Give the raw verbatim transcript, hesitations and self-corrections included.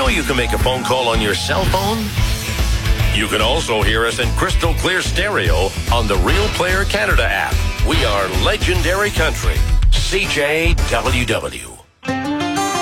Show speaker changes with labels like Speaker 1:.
Speaker 1: know you can make a phone call on your cell phone? You can also hear us in crystal clear stereo on the Real Player Canada app. We are Legendary Country. C J W W.